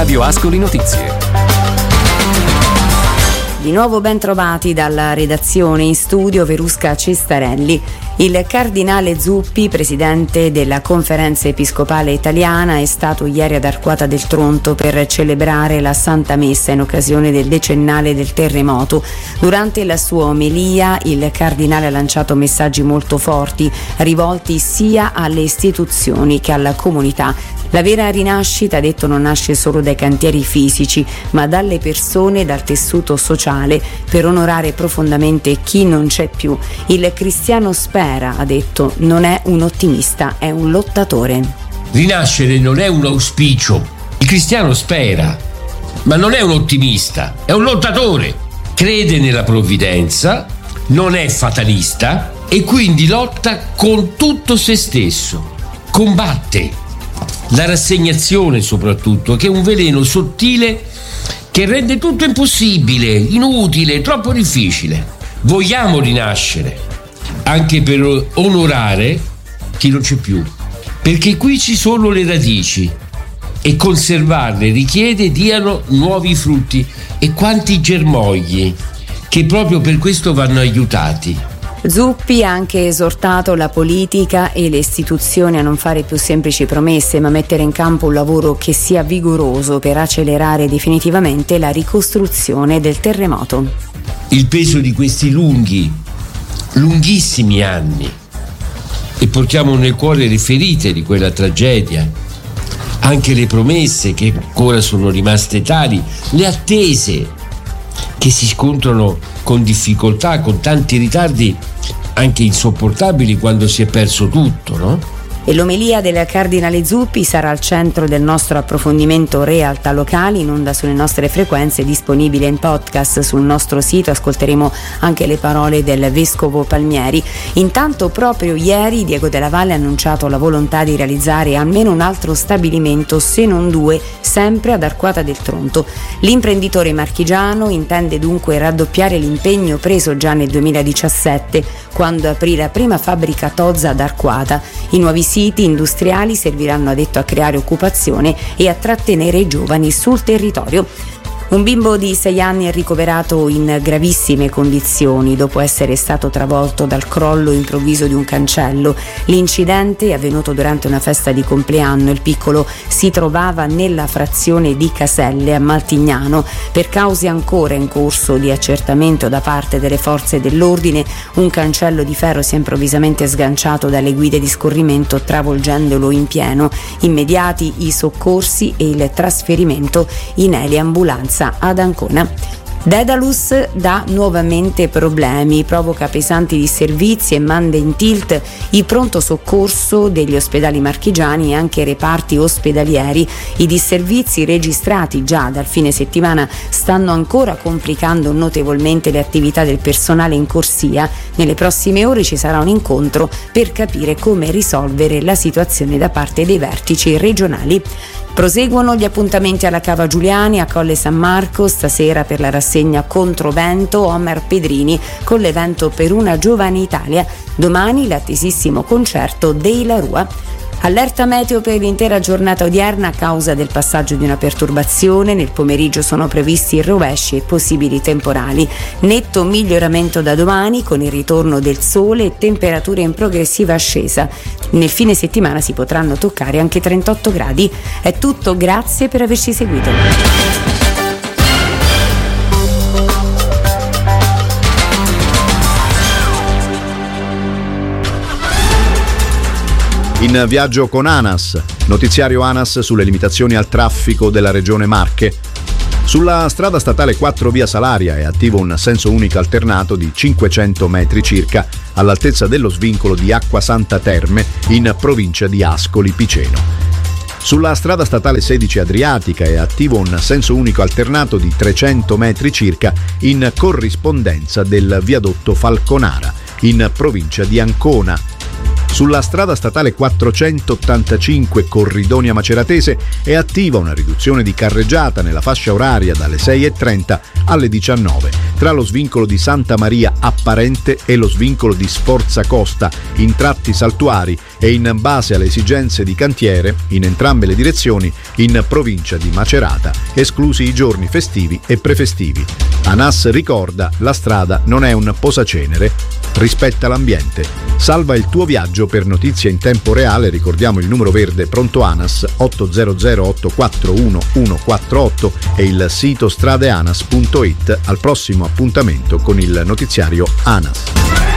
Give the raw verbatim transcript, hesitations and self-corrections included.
Radio Ascoli Notizie. Di nuovo ben trovati dalla redazione, in studio Verusca Cestarelli. Il cardinale Zuppi, presidente della Conferenza Episcopale Italiana, è stato ieri ad Arquata del Tronto per celebrare la Santa Messa in occasione del decennale del terremoto. Durante la sua omelia il cardinale ha lanciato messaggi molto forti, rivolti sia alle istituzioni che alla comunità. La vera rinascita, ha detto, non nasce solo dai cantieri fisici, ma dalle persone e dal tessuto sociale, per onorare profondamente chi non c'è più. Il cristiano spera, ha detto, non è un ottimista, è un lottatore. Rinascere non è un auspicio. Il cristiano spera, ma non è un ottimista, è un lottatore. Crede nella provvidenza, non è fatalista e quindi lotta con tutto se stesso. Combatte. La rassegnazione soprattutto, che è un veleno sottile che rende tutto impossibile, inutile, troppo difficile. Vogliamo rinascere, anche per onorare chi non c'è più, perché qui ci sono le radici e conservarle richiede diano nuovi frutti. E quanti germogli che proprio per questo vanno aiutati. Zuppi ha anche esortato la politica e le istituzioni a non fare più semplici promesse, ma mettere in campo un lavoro che sia vigoroso per accelerare definitivamente la ricostruzione del terremoto. Il peso di questi lunghi, lunghissimi anni, e portiamo nel cuore le ferite di quella tragedia, anche le promesse che ancora sono rimaste tali, le attese che si scontrano con difficoltà, con tanti ritardi anche insopportabili quando si è perso tutto, no? E l'omelia del cardinale Zuppi sarà al centro del nostro approfondimento Realtà Locali, in onda sulle nostre frequenze, disponibile in podcast sul nostro sito. Ascolteremo anche le parole del vescovo Palmieri. Intanto proprio ieri Diego Della Valle ha annunciato la volontà di realizzare almeno un altro stabilimento, se non due, sempre ad Arquata del Tronto. L'imprenditore marchigiano intende dunque raddoppiare l'impegno preso già nel duemiladiciassette, quando aprì la prima fabbrica Tozza ad Arquata. I nuovi siti industriali serviranno, ha detto, a creare occupazione e a trattenere i giovani sul territorio. Un bimbo di sei anni è ricoverato in gravissime condizioni dopo essere stato travolto dal crollo improvviso di un cancello. L'incidente è avvenuto durante una festa di compleanno. Il piccolo si trovava nella frazione di Caselle a Maltignano. Per cause ancora in corso di accertamento da parte delle forze dell'ordine, un cancello di ferro si è improvvisamente sganciato dalle guide di scorrimento, travolgendolo in pieno. Immediati i soccorsi e il trasferimento in eliambulanza ad Ancona. Daedalus dà nuovamente problemi, provoca pesanti disservizi e manda in tilt il pronto soccorso degli ospedali marchigiani e anche i reparti ospedalieri. I disservizi registrati già dal fine settimana stanno ancora complicando notevolmente le attività del personale in corsia. Nelle prossime ore ci sarà un incontro per capire come risolvere la situazione da parte dei vertici regionali. Proseguono gli appuntamenti alla Cava Giuliani a Colle San Marco, stasera per la rassegna Controvento Omer Pedrini con l'evento Per una giovane Italia, domani l'attesissimo concerto dei La Rua. Allerta meteo per l'intera giornata odierna a causa del passaggio di una perturbazione. Nel pomeriggio sono previsti rovesci e possibili temporali. Netto miglioramento da domani con il ritorno del sole e temperature in progressiva ascesa. Nel fine settimana si potranno toccare anche trentotto gradi. È tutto, grazie per averci seguito. In viaggio con ANAS, notiziario ANAS sulle limitazioni al traffico della regione Marche. Sulla strada statale quattro via Salaria è attivo un senso unico alternato di cinquecento metri circa all'altezza dello svincolo di Acquasanta Terme in provincia di Ascoli Piceno. Sulla strada statale sedici Adriatica è attivo un senso unico alternato di trecento metri circa in corrispondenza del viadotto Falconara in provincia di Ancona. Sulla strada statale quattrocentottantacinque Corridonia Maceratese è attiva una riduzione di carreggiata nella fascia oraria dalle sei e trenta alle diciannove tra lo svincolo di Santa Maria Apparente e lo svincolo di Sforza Costa in tratti saltuari e in base alle esigenze di cantiere in entrambe le direzioni in provincia di Macerata, esclusi i giorni festivi e prefestivi. ANAS ricorda: la strada non è un posacenere, rispetta l'ambiente. Salva il tuo viaggio. Per notizie in tempo reale ricordiamo il numero verde pronto ANAS otto zero zero otto quattro uno uno quattro otto e il sito stradeanas punto it. Al prossimo appuntamento con il notiziario ANAS.